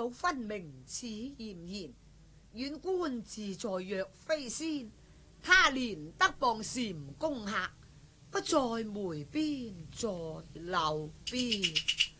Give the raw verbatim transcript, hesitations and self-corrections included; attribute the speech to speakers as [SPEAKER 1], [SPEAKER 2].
[SPEAKER 1] 有分明此艷言，遠觀自在若飛仙。他年得傍禪宮客，不在梅邊在樓邊。